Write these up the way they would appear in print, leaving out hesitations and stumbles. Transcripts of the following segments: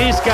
Visca!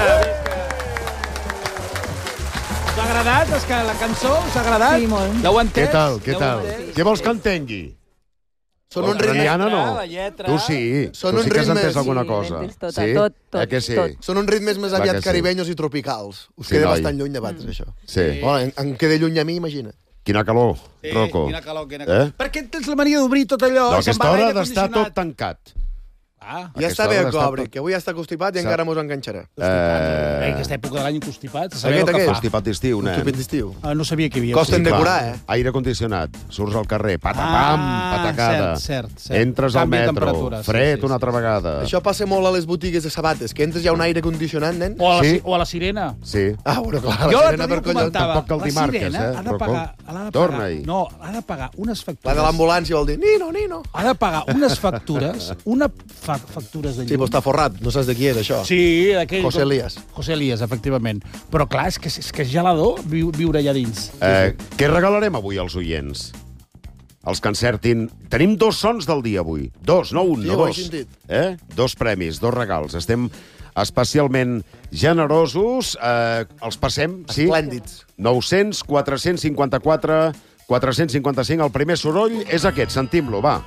Us ha agradat? És que la cançó us ha agradat? Sí, molt. L'heu entès? Què tal? Què vols que entengui? Són un ritme... Rihanna no. La lletra. Tu sí. Són Tu un sí que has ritme- entès alguna Sí, cosa. l'he entès tota, Sí? tot, Que sí? tot. Són uns ritmes més Clar aviat que sí. caribenyos i tropicals. Us Sí, queda noi. bastant lluny de vosaltres, això. Sí. Bueno, em queda lluny a mi, imagina. Quina calor, Sí, Rocco. quina calor, quina calor. Eh? Per què tens la mania d'obrir tot allò? No, i se'n aquesta va hora l'aire d'estar tot condicionat? tancat. Ah, Ja està bé hora el d'estar cobre, tot- que avui ja està constipat i encara mos enganxarà. aquesta època de l'any constipat, se sabia el que Aquest. fa. Constipat d'estiu, nen. Constipat d'estiu. No sabia que hi havia. Costen clar. decorar, eh? Aire condicionat, surts al carrer, patapam, patacada. Cert. Entres al Canvi de metro, temperatura, sí, fred sí, una altra vegada. Això passa molt a les botigues de sabates, que entres hi ha un aire condicionat, nen. Sí. O a la sirena. Sí. Ah, bueno, clar, la Jo sirena l'altre per dia collons. comentava, Tampoc cal dir la marques, sirena eh, ha de Rocco? pagar... Torna-hi. No, ha de pagar unes La factures... de l'ambulància vol dir, Nino. Ha de pagar unes factures, factures de llum. Sí, però està forrat, no saps de qui és, això. Sí, d'aquell... José Elías. José Elías, efectivament. Però clar, és que és gelador viure allà dins. Què regalarem avui als oients? Els que encertin... Tenim 2 sons del dia avui. 2, no un, Sí, no ho he 2. sentit. 2 premis, 2 regals. Estem especialment generosos. Els passem, sí? Esplèndids. 900, 454, 455. El primer soroll és aquest, sentim-lo, va.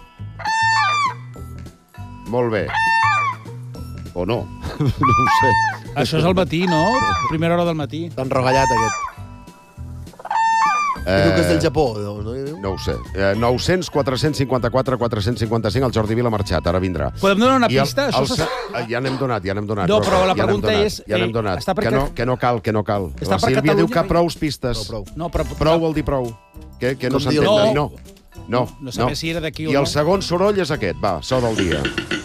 Molt bé. O no? No ho sé. Això és al matí, no? Primera hora del matí. T'han regallat, aquest. I diu que és del Japó, no? No ho sé. 900, 454, 455. El Jordi Vila ha marxat, ara vindrà. Podem donar una I pista? Ja n'hem donat. No, però la pregunta és, Ja n'hem donat. està per Que no cal. Està La per Sílvia diu Catalunya? que prous pistes. Prou. No, però... Prou vol dir prou. Que no Com s'entén. diu- No. No sabia si era d'aquí o I no. el segon soroll és aquest. Va, so del dia.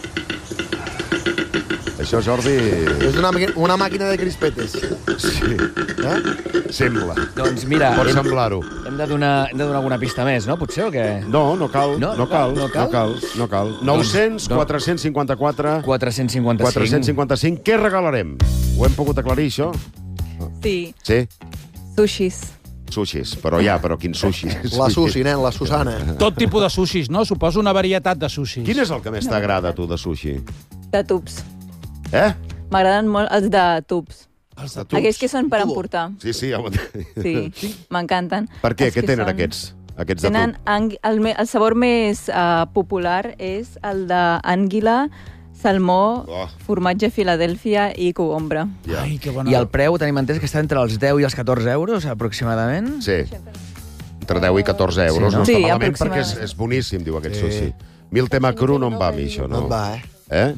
Això, Jordi... És una màquina de crispetes. Sí, sembla. Doncs mira, Pot semblar-ho. hem de donar alguna pista més, no? Potser, o què? No cal. No? No cal. No cal? 900, 454... 455. 455. Què regalarem? Ho hem pogut aclarir, això? Sí, Sí? sushis. Sushis. Però quin sushi? La Susi, nen, la Susana. Tot tipus de sushis, no? Suposo una varietat de sushis. Quin és el que més t'agrada, tu, de sushi? De tubs. M'agraden molt els de tubs. Els de tubs. Aquells que són per Tubo. emportar. Sí. Sí, m'encanten. Per què? Els Què que tenen són- aquests de Tenen tub? el sabor més popular és el d'ànguila, salmó, formatge Filadèlfia i cogombre. Ja. Ai, que bona... I el preu, tenim entès que està entre els 10 i els 14 euros, aproximadament? Sí. Entre 10 i 14 euros. Sí, no? No Sí, està malament perquè aproximadament. és boníssim, diu aquest sushi. A mi el tema cru no em va, a mi, això, No no? et va, eh?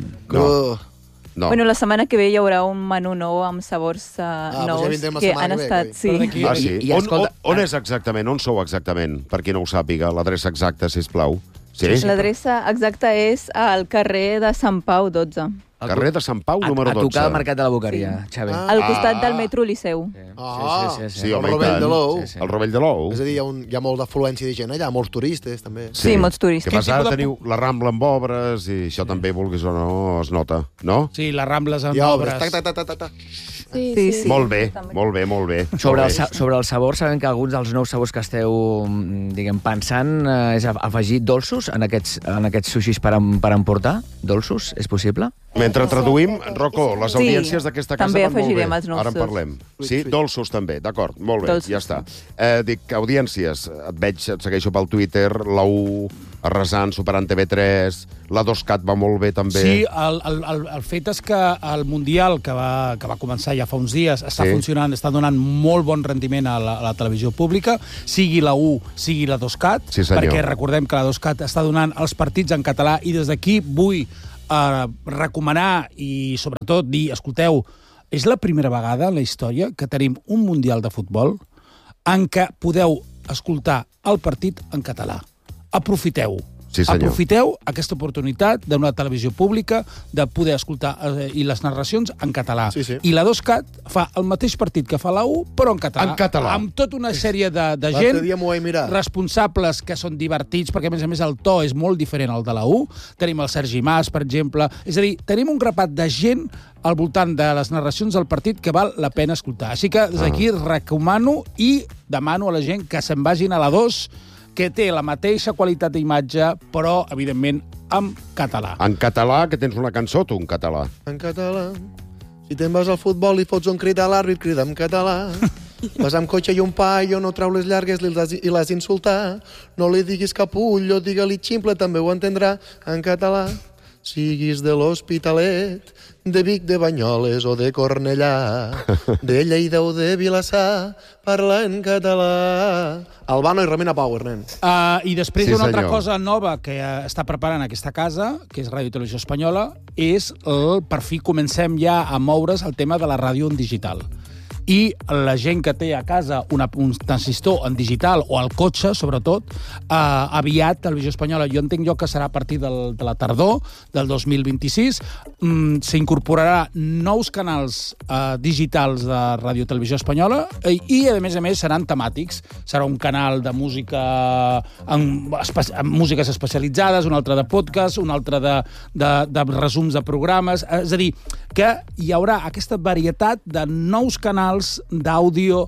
No. Bueno, la setmana que ve hi haurà un menú nou amb sabors doncs nous ja vindrem la que setmana han que ve, estat... coi. Sí. Però d'aquí- Ah, sí? I escolta, On és exactament? On sou exactament? Per qui no ho sàpiga, l'adreça exacta, sisplau. Sí? L'adreça exacta és al carrer de Sant Pau 12, Carrer de Sant Pau, número A 12. tocar al Mercat de la Boqueria, Xavi. al costat del metro Liceu. Sí, el home, i Rovell tant. de l'Ou. Sí. El Rovell de l'Ou. És a dir, hi ha molta afluència de gent allà, molts turistes, també. Sí, molts turistes. Que passa, Quin ara tipus de- teniu la Rambla amb obres i això també, vulguis o no, es nota, no? Sí, les Rambles amb Hi ha obres. obres. Ta. Sí, sí. Molt bé, molt bé, molt bé. Sobre Molt bé. sobre el sabor, sabem que alguns dels nous sabors que esteu, diguem, pensant és afegir dolços en aquests sushis per emportar? Dolços, és possible? Mentre traduïm, Rocco, les Sí, audiències d'aquesta casa també van molt bé. afegirem els Ara en dolços. parlem. Sí, dolços també, d'acord, molt bé, Dolços, ja està. Dic, audiències, et veig, et segueixo pel Twitter, la 1, arrasant, superant TV3, la 2CAT va molt bé també. Sí, el fet és que el Mundial, que va començar ja fa uns dies, està Sí. funcionant, està donant molt bon rendiment a la televisió pública, sigui la 1, sigui la 2CAT, Sí, senyor. perquè recordem que la 2CAT està donant els partits en català i des d'aquí vull recomanar i, sobretot, dir, escolteu, és la primera vegada en la història que tenim un Mundial de futbol en què podeu escoltar el partit en català. Aprofiteu. Sí, senyor. Aprofiteu aquesta oportunitat d'una televisió pública de poder escoltar i les narracions en català. Sí, sí. I la 2CAT fa el mateix partit que fa la 1, però en català. En català. Amb tota una sèrie de L'altre gent dia m'ho vaig mirar. responsables que són divertits, perquè, a més, el to és molt diferent al de la 1. Tenim el Sergi Mas, per exemple. És a dir, tenim un grapat de gent al voltant de les narracions del partit que val la pena escoltar. Així que des d'aquí recomano i demano a la gent que se'n vagin a la 2, que té la mateixa qualitat d'imatge, però, evidentment, en català. En català, que tens una cançó, tu, en català. En català. Si te'n vas al futbol i fots un crit a l'àrbit, crida en català. Vas amb cotxe i un paio, no trau les llargues i l'has d'insultar. No li diguis capullo, digue-li ximple, també ho entendrà en català. Siguis de l'Hospitalet, de Vic, de Banyoles o de Cornellà, de Lleida o de Vilassar, parla en català. Albano i Romina Power, nen. I després Sí, una altra senyor. cosa nova que està preparant aquesta casa, que és Ràdio i Televisió Espanyola, és per fi comencem ja a moure's el tema de la ràdio en digital. I la gent que té a casa un transistor en digital o al cotxe, sobretot, aviat Televisió Espanyola, jo entenc que serà a partir de la tardor del 2026, s'incorporarà nous canals digitals de Ràdio i Televisió Espanyola i, a més, seran temàtics. Serà un canal de música amb músiques especialitzades, un altre de podcast, un altre de resums de programes. És a dir, que hi haurà aquesta varietat de nous canals d'àudio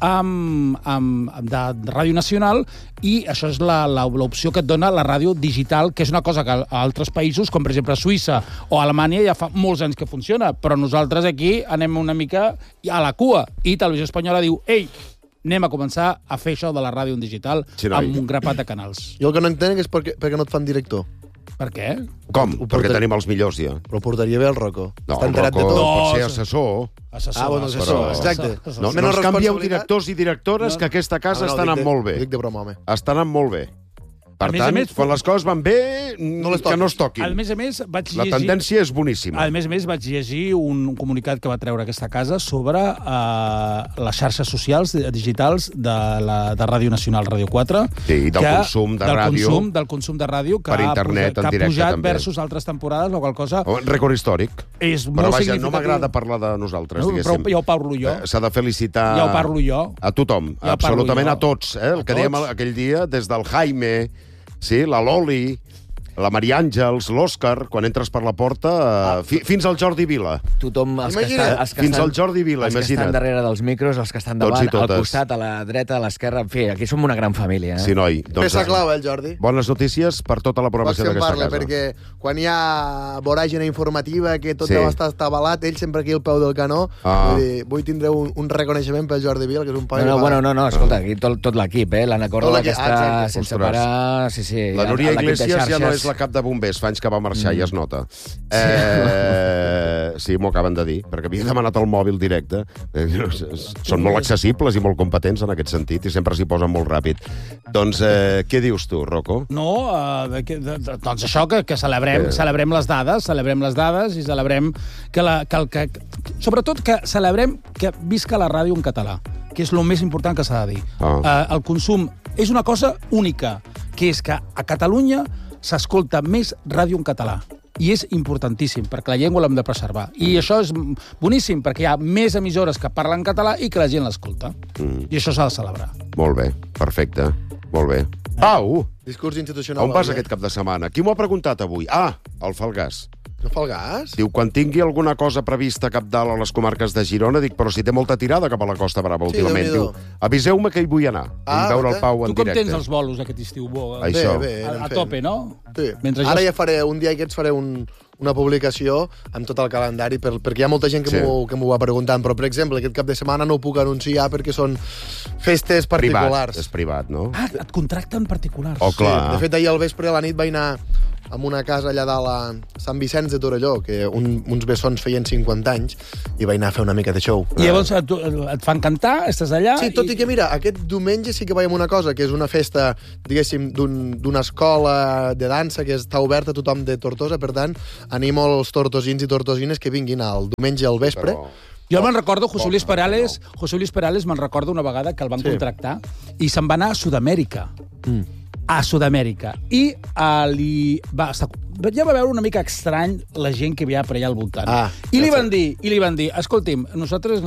de Ràdio Nacional i això és l'opció que et dona la ràdio digital, que és una cosa que a altres països, com per exemple Suïssa o Alemanya, ja fa molts anys que funciona, però nosaltres aquí anem una mica a la cua i Televisió Espanyola diu, ei, anem a començar a fer això de la ràdio en digital amb un grapat de canals. Jo el que no entenc és per què no et fan director. Per què? Com? Perquè tenim els millors, ja. Però portaria bé el Rocco. No, Està el enterat de Rocco tot. pot ser assessor. Bueno, assessor, exacte. No Menys ens canvieu responsabilitat. directors i directores, que aquesta casa està anant molt bé. Dic de broma, home. Està anant molt bé. Per A tant, més, quan les coses van bé, que no es toquin. A més, vaig La llegir... tendència és boníssima. A més, vaig llegir un comunicat que va treure aquesta casa sobre les xarxes socials digitals de Ràdio Nacional, Ràdio 4. Sí, i del consum de ràdio. Del consum de ràdio que Per internet, en ha directe, pujat també. versus altres temporades, o qual cosa... Un rècord històric. És Però molt vaja, significatiu. no m'agrada parlar de nosaltres, No, diguéssim. però ja ho parlo jo. S'ha de felicitar... Ja ho parlo jo. A tothom, Ja ho absolutament parlo jo. a tots. El que dèiem aquell dia, des del Jaime, sí, la Loli, la Maria Àngels, l'Òscar, quan entres per la porta, fins al Jordi Vila. Tothom, Fins al Jordi Vila, els que imagina't. estan darrere dels micros, els que estan Tots i davant, al totes. costat, a la dreta, a l'esquerra, en fi, aquí som una gran família. Sí, noi. Peça clau, el Jordi. Bones notícies per tota la Vols programació que en d'aquesta parla, casa. perquè quan hi ha voràgina informativa, que tot Sí. deu estar avalat, ell sempre aquí al peu del canó, vull dir, vull tindre un reconeixement pel Jordi Vila, que és un paio... No, escolta, aquí tot l'equip, l'Anna Córdoba, que està sense Ostres. parar... Sí, La Núria l'equip de Iglesias ja no xarxes. és la cap de bombers, fa anys que va marxar i es nota. Sí, m'ho acaben de dir, perquè havia demanat el mòbil directe. Són molt accessibles i molt competents en aquest sentit i sempre s'hi posen molt ràpid. Doncs, què dius tu, Rocco? No, doncs això, que celebrem les dades i celebrem sobretot que celebrem que visca la ràdio en català, que és el més important que s'ha de dir. El consum és una cosa única, que és que a Catalunya s'escolta més ràdio en català. I és importantíssim, perquè la llengua l'hem de preservar. I això és boníssim, perquè hi ha més emissores que parlen català i que la gent l'escolta. I això s'ha de celebrar. Molt bé, perfecte. Molt bé. Pau! Discurs institucional. On vas aquest cap de setmana? Qui m'ho ha preguntat avui? El Falgàs. No fa el gas? Diu, quan tingui alguna cosa prevista cap dalt a les comarques de Girona, dic, però si té molta tirada cap a la Costa Brava últimament. Diu, aviseu-me que hi vull anar. Vull veure el Pau en Tu com directe. tens els bolos aquest estiu? Això. Bé, A tope, no? Sí. Ara ja faré, un dia aquests faré una publicació amb tot el calendari, perquè hi ha molta gent que m'ho va preguntant, però, per exemple, aquest cap de setmana no ho puc anunciar perquè són festes particulars. És privat, no? Et contracten particulars. Oh, clar. De fet, ahir al vespre, a la nit, vaig anar a una casa allà dalt a Sant Vicenç de Torelló, que uns bessons feien 50 anys, i vaig anar a fer una mica de show. I llavors et fan cantar, estàs allà... Sí, tot i que, mira, aquest diumenge sí que vaig amb una cosa, que és una festa, diguéssim, d'una escola de dansa que està oberta a tothom de Tortosa, per tant, animo els tortosins i tortosines que vinguin el diumenge al vespre. Jo me'n recordo, José Luis Perales me'n recordo una vegada que el van contractar i se'n va anar a Sud-amèrica. A Sud-amèrica. I ja va veure una mica estrany la gent que havia per allà al voltant. I li van dir, escolti'm, nosotros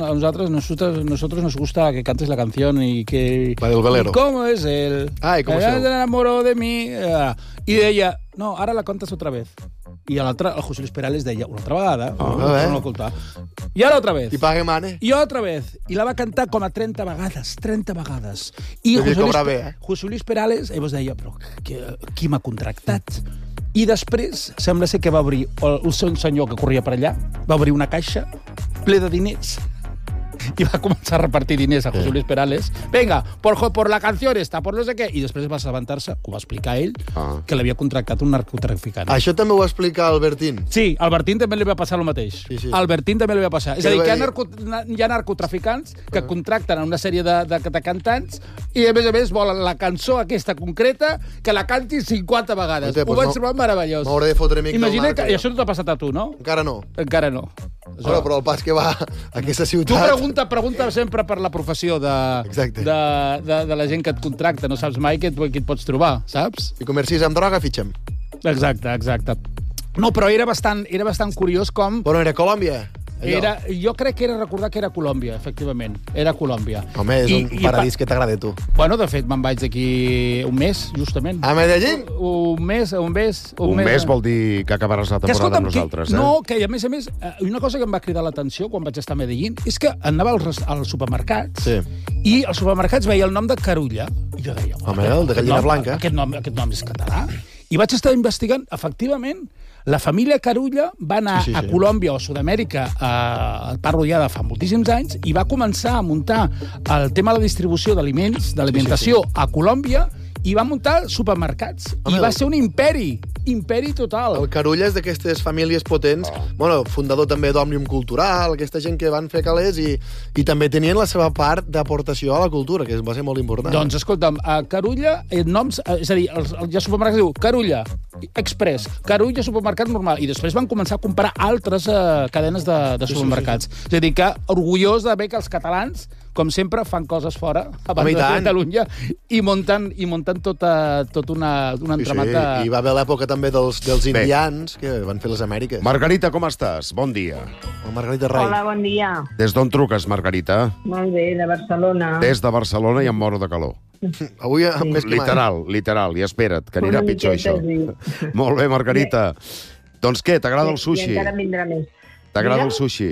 nos gusta que cantes la canción y que... La del velero. ¿Cómo es él? ¿Y cómo se enamoró de mí? I deia, no, ara la cantes otra vez. I l'altre, el José Luis Perales deia, una altra vegada, no ocultar. I ara otra vez. I pague mane. I otra vez. I la va cantar com a 30 vegades. I José Luis Perales llavors deia, però qui m'ha contractat? I després, sembla ser que va obrir, un senyor que corria per allà, va obrir una caixa, ple de diners. I va començar a repartir diners a José Luis Perales. Venga, por la canción esta, por no sé què. I després va assabentar-se, ho va explicar ell, que l'havia contractat un narcotraficant. Això també ho va explicar Albertín. Sí, a Albertín també li va passar el mateix. Sí. Albertín també li va passar. És a dir, que hi ha narcotraficants que contracten una sèrie de cantants i, a més, volen la cançó aquesta concreta que la canti 50 vegades. Ho vaig trobar meravellós. M'hauré de fotre amic del Imagina narco. que... I això no t'ha passat a tu, no? Encara no. Encara no. Però el pas que va a aquesta ciutat... Tu pregunta sempre per la professió de la gent que et contracta. No saps mai què et pots trobar, saps? Si comercis amb droga, fitxem. Exacte. No, però era bastant curiós com... Però era Colòmbia. Jo crec que era recordar que era Colòmbia, efectivament. Era Colòmbia. Home, és un paradís que t'agrada a tu. Bueno, de fet, me'n vaig d'aquí un mes, justament. A Medellín? Un mes. Un mes vol dir que acabaràs la temporada amb nosaltres, No, que a més, una cosa que em va cridar l'atenció quan vaig estar a Medellín és que anava als supermercats i als supermercats veia el nom de Carulla. I jo deia... Home, el de Gallina Blanca. Aquest nom és català. I vaig estar investigant, efectivament, la família Carulla va anar a Colòmbia o Sud-amèrica, parlo ja de fa moltíssims anys, i va començar a muntar el tema de la distribució d'aliments, d'alimentació a Colòmbia, i va muntar supermercats. I va ser un imperi total. El Carulla és d'aquestes famílies potents, bueno, fundador també d'Òmnium Cultural, aquesta gent que van fer calés i també tenien la seva part d'aportació a la cultura, que va ser molt important. Doncs, escolta'm, a Carulla, noms, és a dir, hi ha supermercats que diu Carulla, Express, Carulla, supermercat normal, i després van començar a comprar altres cadenes de supermercats. És a dir, que orgullós de veure que els catalans, com sempre, fan coses fora, a banda de Catalunya, i munten tot un entramat de... I va haver l'època també dels indians, que van fer les Amèriques. Margarita, com estàs? Bon dia. Margarita Rai. Hola, bon dia. Des d'on truques, Margarita? Molt bé, de Barcelona. Des de Barcelona i em moro de calor. Avui més que mai. Literal, i espera't, que anirà pitjor això. Molt bé, Margarita. Doncs què, t'agrada el sushi? I encara en vindrà més. T'agrada el sushi?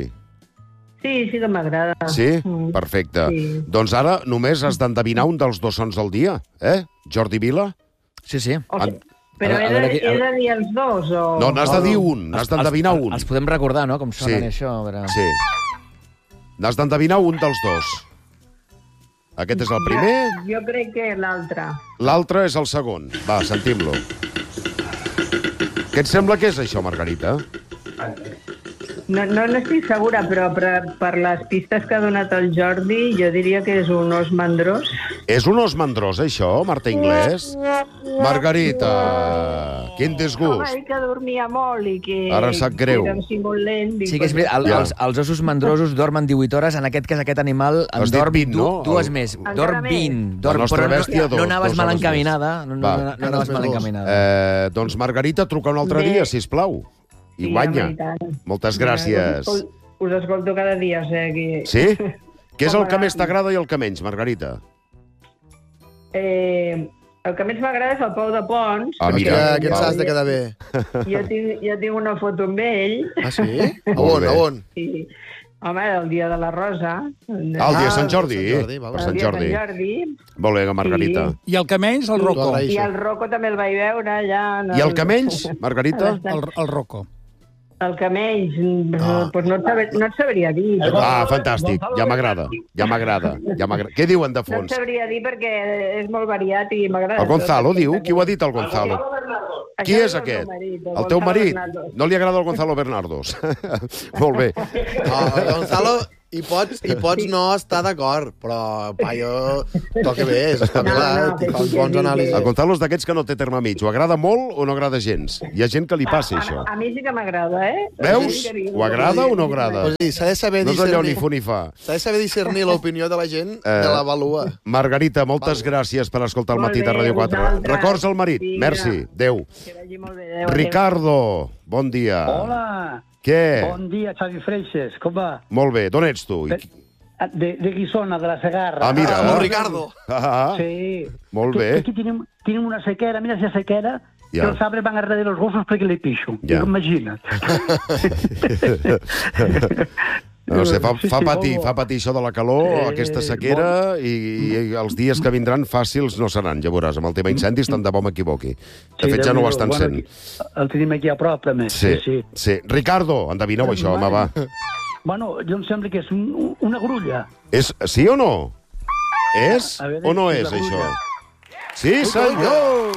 Sí que m'agrada. Sí? Perfecte. Doncs ara només has d'endevinar un dels dos sons del dia, Jordi Vila? Sí. Però he de dir els dos, o...? No, n'has de dir un, n'has d'endevinar un. Els podem recordar, no?, com sonen això. Sí. N'has d'endevinar un dels dos. Aquest és el primer? Jo crec que l'altre. L'altre és el segon. Va, sentim-lo. Què et sembla que és això, Margarita? No estic segura, però per les pistes que ha donat el Jordi, jo diria que és un os mandrós. És un os mandrós, això, Marta Inglés? Margarita, quin disgust. Home, que dormia molt i que... Ara sap greu. Era molt lent. Sí que és veritat, els ossos mandrosos dormen 18 hores, en aquest cas aquest animal en dorm 20, no? Dues més. Dorm 20. La nostra bèstia, no anaves mal encaminada. Doncs Margarita, truca un altre dia, sisplau. I guanya. Moltes gràcies. Us escolto cada dia, o sigui... Sí? Què és el que més t'agrada i el que menys, Margarita? El que més m'agrada és el Pau de Pons. Mira, que ens has de quedar bé. Jo tinc una foto amb ell. Ah, sí? A on? Sí. Home, el dia de la Rosa. El dia de Sant Jordi. Per Sant Jordi. Molt bé, Margarita. I el que menys, el Rocco. I el Rocco també el vaig veure allà. I el que menys, Margarita? El Rocco. El que menys, doncs no et sabria dir. Fantàstic, ja m'agrada. Què diuen de No et fons? sabria dir perquè és molt variat i m'agrada. El Gonzalo, diu? Qui ho ha dit, el Gonzalo? Qui és aquest? El teu marit? No li agrada el Gonzalo Bernardos. Molt bé. Gonzalo, hi pots no estar d'acord, però, paio, toca bé, és espavilat, i fa uns bons anàlisis. El Gonzalo és d'aquests que no té terme mig. O agrada molt o no agrada gens. Hi ha gent que li passa, això. A mi sí que m'agrada, Veus? O agrada o no agrada? S'ha de saber No és allò ni discernir... fu ni fa. S'ha de saber discernir l'opinió de la gent de la valua. Margarita, moltes gràcies per escoltar el matí de Ràdio 4. Records al marit. Merci. Adéu. Que vagi molt bé. Adéu. Ricardo, bon dia. Hola. Què? Bon dia, Xavi Freixes. Com va? Molt bé. D'on ets tu? De Guissona, de la Segarra. Mira. Ricardo. Sí. Molt bé. Aquí tienen una sequera, mira esa sequera, que los arbres van alrededor de los gozos porque le piso. Ja. Imagina't. No sé, fa patir això de la calor, aquesta sequera, i els dies que vindran fàcils no seran, ja veuràs. Amb el tema incendis, tant de bo m'equivoqui. De fet, ja no ho estan sent. El tenim aquí a prop, també. Sí. Ricardo, endevineu això, home, va. Bueno, jo em sembla que és una grulla. Sí o no? És o no és, la això? grulla. Sí, senyor!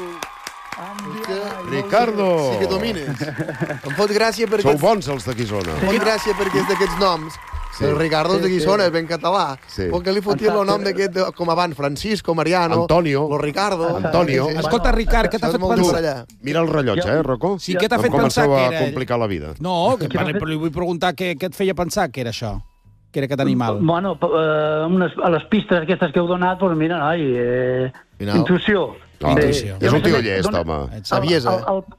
Ricardo! Sí que domines. Em fot gràcia perquè... Sou bons, els de Guissona. Em fot gràcia perquè és d'aquests noms. Sí. El Ricardo és de Guissona, és ben català. Sí. Perquè li fotia el nom d'aquest, com abans, Francisco, Mariano... Antonio. Lo Ricardo. Antonio. Sí, sí. Escolta, Ricard, què t'ha Això és fet molt dur pensar? allà. Mira el rellotge, Rocco? Sí, què t'ha No fet em pensar comenceu que a era... complicar la vida. No, però li vull preguntar què et feia pensar que era això, que era aquest animal. Bueno, a les pistes aquestes que heu donat, doncs mira, noi, intuïció. Intuïció. És un tio llest, home. Saviesa.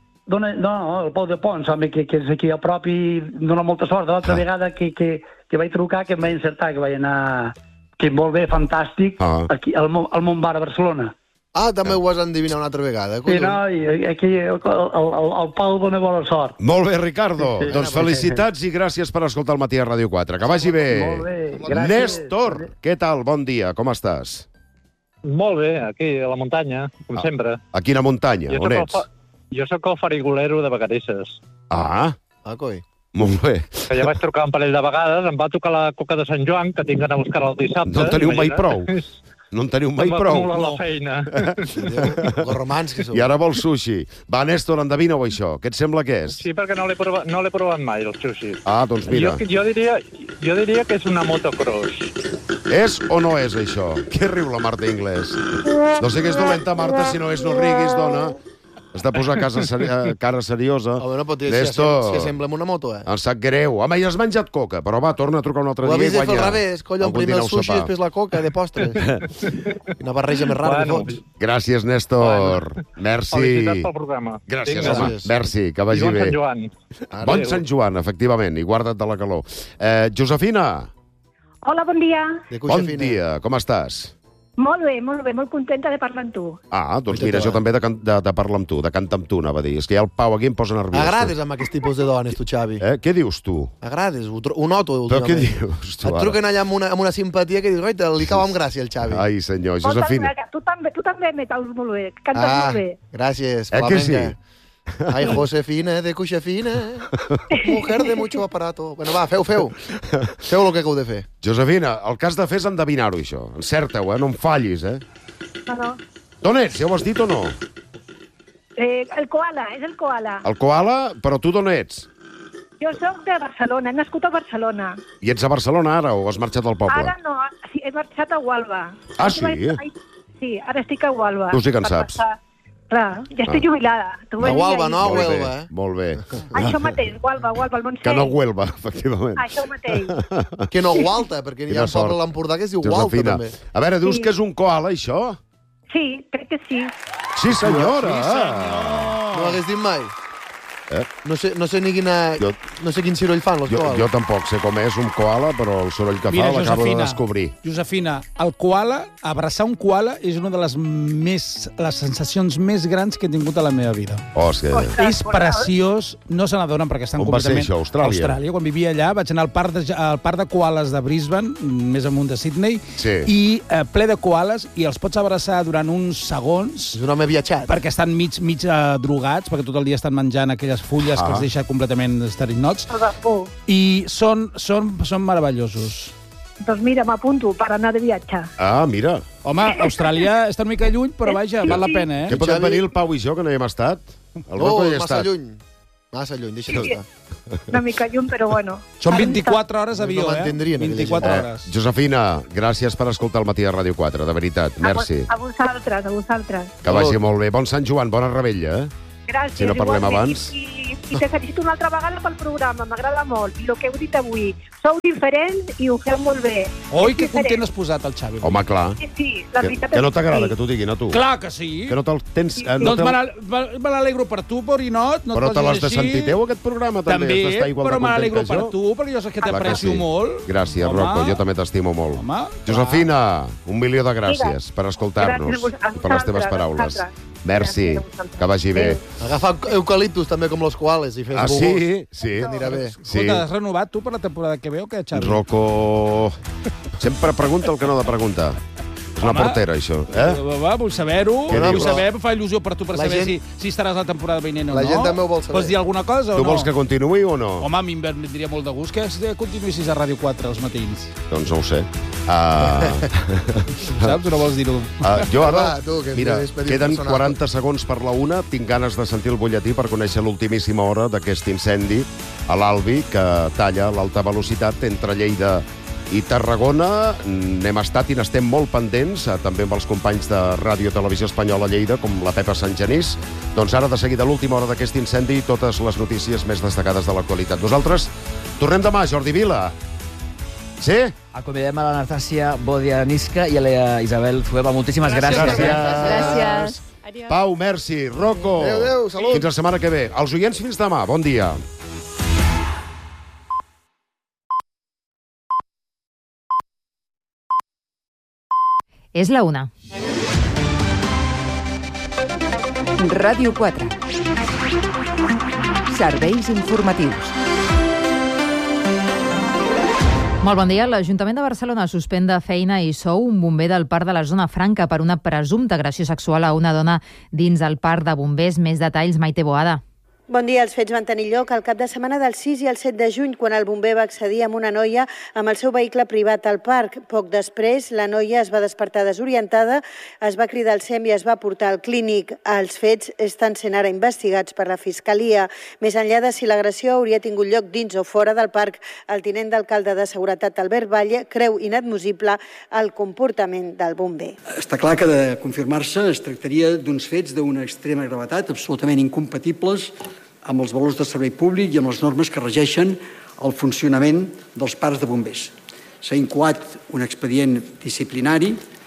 El Pau de Pons, home, que és aquí a prop i dona molta sort. L'altra vegada que vaig trucar, que em vaig encertar, que vaig anar... Que molt bé, fantàstic, aquí al Montbar a Barcelona. Ah, també ho has endivinat una altra vegada. Sí, no, i aquí el Pau dona bona sort. Molt bé, Ricardo. Doncs felicitats i gràcies per escoltar el Matí a Ràdio 4. Que vagi bé. Molt bé, gràcies. Néstor, què tal? Bon dia, com estàs? Molt bé, aquí, a la muntanya, com sempre. A quina muntanya? On ets? Jo sóc el farigolero de Vacarisses. Ah, coi. molt bé. Que ja vaig trucar un parell de vegades, em va tocar la coca de Sant Joan, que tinc d'anar a buscar el dissabte. No en teniu mai prou. No en teniu mai prou. Em va la feina. Gorromans que sou. I ara vols sushi. Va, Néstor, endevina-ho, això. Què et sembla que és? Sí, perquè no l'he provat mai, el sushi. Ah, doncs mira. Jo diria que és una motocross. És o no és, això? Què riu la Marta Inglés? No sé què és dolenta, Marta, si no és no riguis, dona. Has de posar cara seriosa. Home, no pot dir Néstor, si sembla una moto, em sap greu. Home, ja has menjat coca, però va, torna a trucar un altre Ho dia i havies de fer guanya. al revés, collon, primer el sushi, després la coca, de postres. Una barreja més rara que fots. Gràcies, Néstor. Merci. Felicitats pel programa. Gràcies, Vinga. home. Merci, que vagi I bon bé. Sant Joan. Bon Sant Joan, efectivament, i guarda't de la calor. Josefina. Hola, bon dia. Bon dia, com estàs? Molt bé, molt contenta de parlar amb tu. Ah, doncs mira, jo també de parlar amb tu, de cantar amb tu, anava a dir. És que ja el Pau aquí em posa nerviós. Agrades amb aquest tipus de dones, tu, Xavi. Què dius, tu? Agrades, ho noto Però què últimament. dius, tu, Et truquen allà amb una simpatia que dius, oi, li cau amb gràcia, el Xavi. Ai, senyor, Josefina. Tu també me caus molt bé, cantes molt bé. Gràcies, que sí? Ai, Josefina, de cuixa fina, mujer de mucho aparato. Bueno, va, feu. Feu el que heu de fer. Josefina, el que has de fer és endevinar-ho, això. Encerta-ho, no em fallis, No. D'on ets? Ja ho has dit o no? El koala, és el koala. El koala, però tu d'on ets? Jo soc de Barcelona, he nascut a Barcelona. I ets a Barcelona ara o has marxat al poble? Ara no, sí, he marxat a Gualba. Ah, sí? Sí, ara estic a Gualba. Tu sí que en saps. Clar, ja estic jubilada. A Gualba, no a Molt bé, Huelva, molt bé. Això mateix, Gualba, el Montseny. Que no Huelva, efectivament. Això mateix. Que no Gualta, perquè hi ha un poble a l'Empordà que es diu Gualta, Josefina, també. a veure, dius que és un koala, això? Sí, crec que sí. Sí, senyora! No l'hagués dit mai. No sé ni quina... No sé quin soroll fan, los koalas. Jo tampoc sé com és un koala, però el soroll que fa l'acabo de descobrir. Josefina, el koala, abraçar un koala és una de les sensacions més grans que he tingut a la meva vida. És preciós, no se n'adonen perquè estan completament... On va ser això, Austràlia? Austràlia, quan vivia allà, vaig anar al parc de koalas de Brisbane, més amunt de Sydney, i ple de koalas, i els pots abraçar durant uns segons... És un home viatjat. Perquè estan mig drogats, perquè tot el dia estan menjant aquelles fulles que els deixa completament estarinnots. I són meravellosos. Doncs mira, m'apunto per anar de viatge. Ah, mira. Home, Austràlia està una mica lluny, però vaja, val la pena, Que podem venir el Pau i jo, que no hi hem estat? El Rocco hi ha estat. Massa lluny, deixa'l estar. Una mica lluny, però bueno. Són 24 hores d'avió, No m'entendrien, 24 hores. Josefina, gràcies per escoltar el Matí de Ràdio 4, de veritat. Merci. A vosaltres. Que vagi molt bé. Bon Sant Joan, bona rebella, Gràcies. Si no parlem abans. I te felicito una altra vegada pel programa, m'agrada molt. I el que heu dit avui, sou diferents i ho feu molt bé. Oi, que content has posat el Xavi. Home, clar. Sí, la veritat és que no t'agrada que t'ho diguin a tu? Clar que sí. Que no te'l tens... Doncs me n'alegro per tu, Borinot. Però te l'has de sentir teu, aquest programa, també. També, però me n'alegro per tu, perquè jo sé que t'aprecio molt. Gràcies, Rocco, jo també t'estimo molt. Josefina, 1.000.000 de gràcies per escoltar-nos i per les teves paraules. Merci, que vagi bé. Agafa eucaliptus també com los koalas i fes bubos. Sí. Anirà bé. Escolta, has renovat tu per la temporada que ve o què, Xavi? Rocco, sempre pregunta el que no ha de preguntar. És una portera, això. Vull saber-ho. Vull saber, fa il·lusió per tu per saber gent... si estaràs la temporada vinent o no. La gent també ho vol saber. Pots dir alguna cosa o no? Tu vols que continuï o no? Home, a mi em vendria molt de gust que continuïssis a Ràdio 4 els matins. Doncs no ho sé. Saps o no vols dir-ho? Jo ara, mira, queden 40 segons per la 1. Tinc ganes de sentir el butlletí per conèixer l'ultimíssima hora d'aquest incendi a l'Albi, que talla l'alta velocitat entre Lleida i Tarragona. N'hem estat i n'estem molt pendents, també amb els companys de Ràdio Televisió Espanyola a Lleida, com la Pepa Sant Genís. Doncs ara, de seguida, l'última hora d'aquest incendi i totes les notícies més destacades de l'actualitat. Nosaltres tornem demà, Jordi Vila. Sí? Acomiadem a l'Anastàcia Bodianisca i a la Isabel Zueba. Moltíssimes gràcies. Gràcies. Pau, merci, Rocco. Adéu, salut. Fins la setmana que ve. Els oients, fins demà. Bon dia. És la 1. Ràdio 4. Serveis informatius. Molt bon dia. L'Ajuntament de Barcelona suspèn de feina i sou un bomber del Parc de la Zona Franca per una presumpta agressió sexual a una dona dins el Parc de Bombers. Més detalls, Maite Boada. Bon dia. Els fets van tenir lloc al cap de setmana del 6 i el 7 de juny, quan el bomber va accedir amb una noia amb el seu vehicle privat al parc. Poc després, la noia es va despertar desorientada, es va cridar al SEM i es va portar al clínic. Els fets estan sent ara investigats per la Fiscalia. Més enllà de si l'agressió hauria tingut lloc dins o fora del parc, el tinent d'alcalde de Seguretat, Albert Valle, creu inadmissible el comportament del bomber. Està clar que, de confirmar-se, es tractaria d'uns fets d'una extrema gravetat, absolutament incompatibles amb els valors de servei públic i amb les normes que regeixen el funcionament dels parcs de bombers. S'ha incoat un expedient disciplinari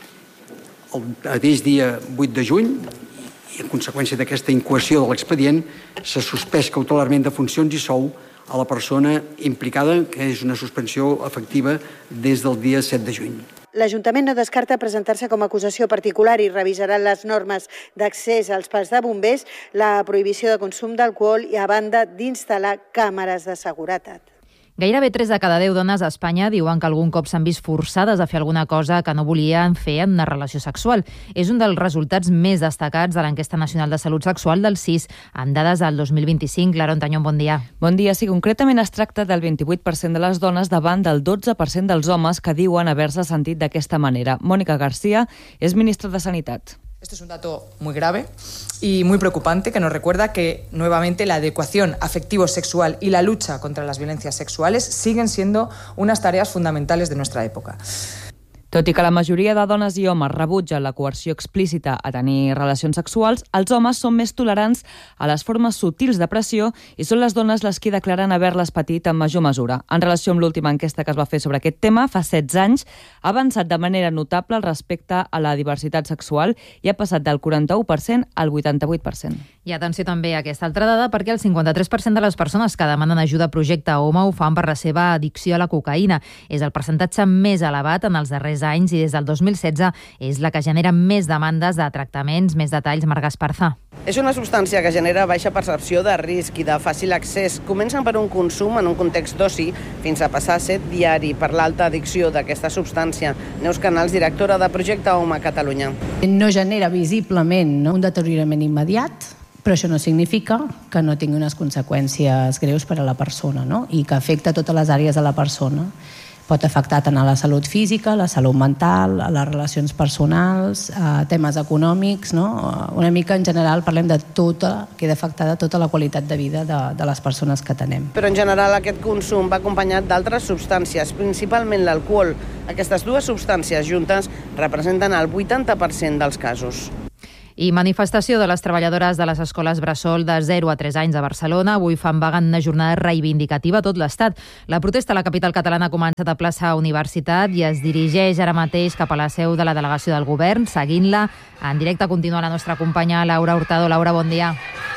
el mateix dia 8 de juny i, en conseqüència d'aquesta incoació de l'expedient, s'ha suspès cautelarment de funcions i sou a la persona implicada, que és una suspensió efectiva des del dia 7 de juny. L'Ajuntament no descarta presentar-se com a acusació particular i revisarà les normes d'accés als parcs de bombers, la prohibició de consum d'alcohol i, a banda, d'instal·lar càmeres de seguretat. Gairebé 3 de cada 10 dones a Espanya diuen que algun cop s'han vist forçades a fer alguna cosa que no volien fer en una relació sexual. És un dels resultats més destacats de l'Enquesta Nacional de Salut Sexual del CIS, amb dades del 2025. Clara Ontañón, bon dia. Bon dia. Sí, concretament es tracta del 28% de les dones davant del 12% dels homes que diuen haver-se sentit d'aquesta manera. Mònica García és ministra de Sanitat. Este es un dato muy grave y muy preocupante que nos recuerda que nuevamente la adecuación afectivo-sexual y la lucha contra las violencias sexuales siguen siendo unas tareas fundamentales de nuestra época. Tot i que la majoria de dones i homes rebutgen la coerció explícita a tenir relacions sexuals, els homes són més tolerants a les formes sutils de pressió i són les dones les que declaren haver-les patit en major mesura. En relació amb l'última enquesta que es va fer sobre aquest tema, fa 16 anys, ha avançat de manera notable respecte a la diversitat sexual i ha passat del 41% al 88%. I atenció també a aquesta altra dada, perquè el 53% de les persones que demanen ajuda a Projecte Home ho fan per la seva addicció a la cocaïna. És el percentatge més elevat en els darrers anys i des del 2016 és la que genera més demandes de tractaments. Més detalls, Marc Esparza. És una substància que genera baixa percepció de risc i de fàcil accés. Comencen per un consum en un context d'oci fins a passar a ser diari per l'alta addicció d'aquesta substància. Neus Canals, directora de Projecte Home a Catalunya. No genera visiblement un deteriorament immediat, però això no significa que no tingui unes conseqüències greus per a la persona, no? I que afecta totes les àrees de la persona. Pot afectar tant a la salut física, la salut mental, a les relacions personals, a temes econòmics, no? Una mica en general parlem de queda afectada tota la qualitat de vida de les persones que tenem. Però en general aquest consum va acompanyat d'altres substàncies, principalment l'alcohol. Aquestes dues substàncies juntes representen el 80% dels casos. I manifestació de les treballadores de les escoles bressol de 0 a 3 anys a Barcelona. Avui fan vaga en una jornada reivindicativa a tot l'Estat. La protesta a la capital catalana ha començat a plaça Universitat i es dirigeix ara mateix cap a la seu de la delegació del govern. Seguint-la, en directe continua la nostra companya Laura Hurtado. Laura, bon dia.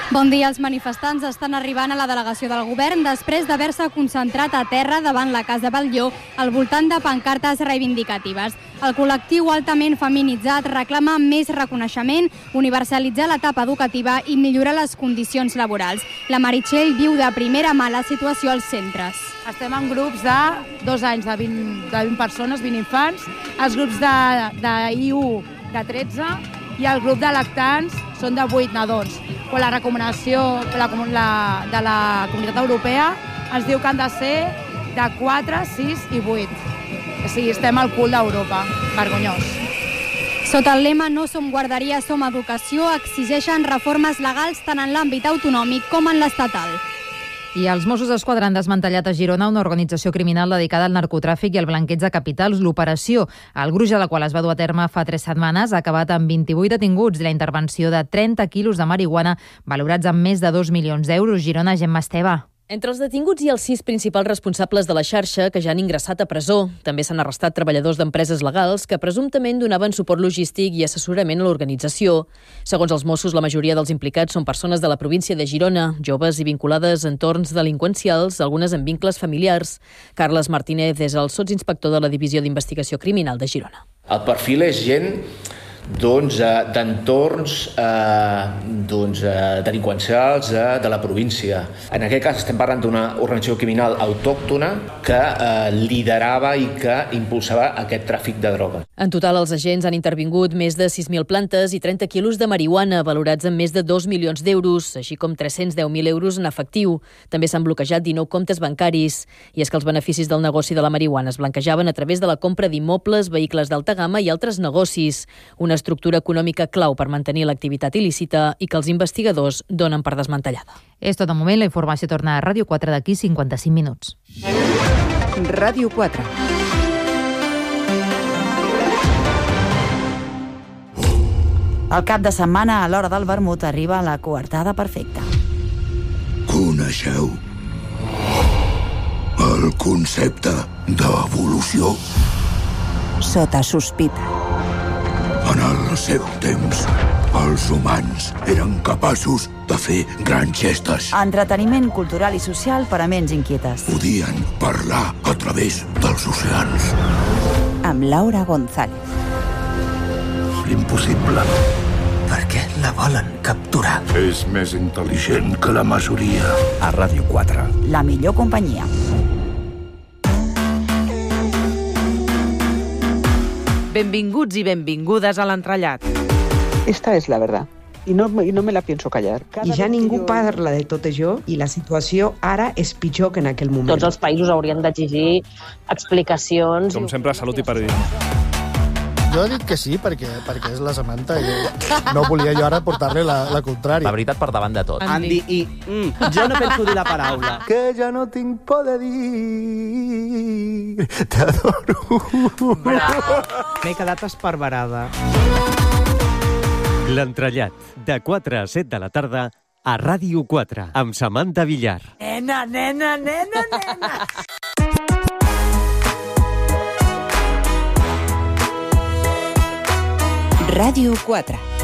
Bon dia. Els manifestants estan arribant a la delegació del govern després d'haver-se concentrat a terra davant la Casa Batlló al voltant de pancartes reivindicatives. El col·lectiu altament feminitzat reclama més reconeixement, universalitzar l'etapa educativa i millorar les condicions laborals. La Meritxell viu de primera mà la situació als centres. Estem en grups de 2 anys, de 20 persones, 20 infants, els grups d'IU de 13 i el grup de lactants són de 8 nadons. Però la recomanació de la Comunitat Europea ens diu que han de ser de 4, 6 i 8. O sigui, estem al cul d'Europa. Vergonyós. Sota el lema No som guarderia, som educació, exigeixen reformes legals tant en l'àmbit autonòmic com en l'estatal. I els Mossos d'Esquadra han desmantellat a Girona una organització criminal dedicada al narcotràfic i al blanqueig de capitals. L'operació, el gruix de la qual es va dur a terme fa 3 setmanes, ha acabat amb 28 detinguts i la intervenció de 30 quilos de marihuana valorats amb més de 2 milions d'euros. Girona, Gemma Esteve. Entre els detinguts hi ha els 6 principals responsables de la xarxa que ja han ingressat a presó. També s'han arrestat treballadors d'empreses legals que presumptament donaven suport logístic i assessorament a l'organització. Segons els Mossos, la majoria dels implicats són persones de la província de Girona, joves i vinculades a entorns delinqüencials, algunes amb vincles familiars. Carles Martínez és el sotsinspector de la Divisió d'Investigació Criminal de Girona. El perfil és gent d'entorns delinqüencials de la província. En aquest cas estem parlant d'una organització criminal autòctona que liderava i que impulsava aquest tràfic de droga. En total, els agents han intervingut més de 6.000 plantes i 30 quilos de marihuana, valorats en més de 2 milions d'euros, així com 310.000 euros en efectiu. També s'han bloquejat 19 comptes bancaris. I és que els beneficis del negoci de la marihuana es blanquejaven a través de la compra d'immobles, vehicles d'alta gamma i altres negocis. Una estructura econòmica clau per mantenir l'activitat il·lícita i que els investigadors donen per desmantellada. És tot de moment. La informació torna a Ràdio 4 d'aquí 55 minuts. Ràdio 4. El cap de setmana, a l'hora del vermut, arriba la coartada perfecta. Coneixeu el concepte d'evolució? Sota sospita. En el seu temps, els humans eren capaços de fer grans gestes. Entreteniment cultural i social per a ments inquietes. Podien parlar a través dels oceans. Amb Laura González. Impossible. Per què la volen capturar? És més intel·ligent que la majoria. A Ràdio 4. La millor companyia. Benvinguts i benvingudes a l'entrellat. Esta es la verdad. Y no me la pienso callar. I ja ningú parla de tot això i la situació ara és pitjor que en aquell moment. Tots els països haurien d'exigir explicacions. Com sempre, salut i periodisme. Jo he dit que sí, perquè és la Samantha i no volia jo ara portar-li la contrària. La veritat per davant de tot. Andy i... jo no penso dir la paraula. Que ja no tinc por de dir... T'adoro. M'he quedat esparverada. L'entrellat, de 4 a 7 de la tarda, a Ràdio 4, amb Samantha Villar. Nena, nena, nena, nena. Ràdio 4.